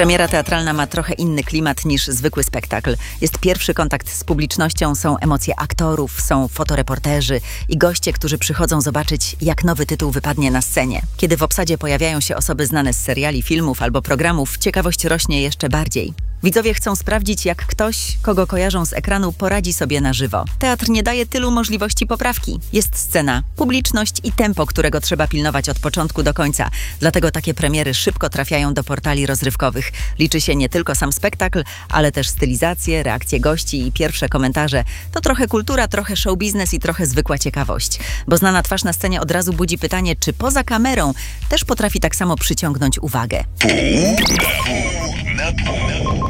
Premiera teatralna ma trochę inny klimat niż zwykły spektakl. Jest pierwszy kontakt z publicznością, są emocje aktorów, są fotoreporterzy i goście, którzy przychodzą zobaczyć, jak nowy tytuł wypadnie na scenie. Kiedy w obsadzie pojawiają się osoby znane z seriali, filmów albo programów, ciekawość rośnie jeszcze bardziej. Widzowie chcą sprawdzić, jak ktoś, kogo kojarzą z ekranu, poradzi sobie na żywo. Teatr nie daje tylu możliwości poprawki. Jest scena, publiczność i tempo, którego trzeba pilnować od początku do końca. Dlatego takie premiery szybko trafiają do portali rozrywkowych. Liczy się nie tylko sam spektakl, ale też stylizacje, reakcje gości i pierwsze komentarze. To trochę kultura, trochę show biznes i trochę zwykła ciekawość. Bo znana twarz na scenie od razu budzi pytanie, czy poza kamerą też potrafi tak samo przyciągnąć uwagę. Na pół.